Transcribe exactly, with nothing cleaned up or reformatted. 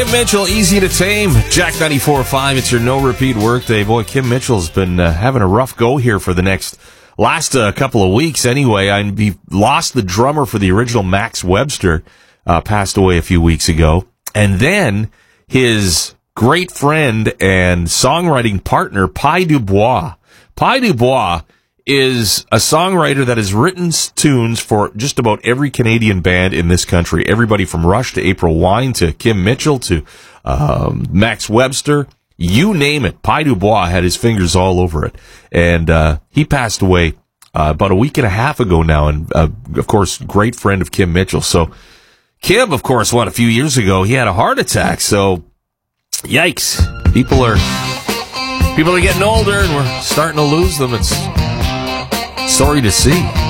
Kim Mitchell, Easy to Tame. Jack ninety-four point five, it's your no-repeat workday. Boy, Kim Mitchell's been uh, having a rough go here for the next, last uh, couple of weeks anyway. I he lost the drummer for the original Max Webster, uh, passed away a few weeks ago. And then his great friend and songwriting partner, Pi Dubois. Pi Dubois is a songwriter that has written tunes for just about every Canadian band in this country. Everybody from Rush to April Wine to Kim Mitchell to um, Max Webster. You name it. Pi Dubois had his fingers all over it. And uh, he passed away uh, about a week and a half ago now. And, uh, of course, great friend of Kim Mitchell. So Kim, of course, what, a few years ago, he had a heart attack. So, yikes. People are, people are getting older and we're starting to lose them. It's sorry to see.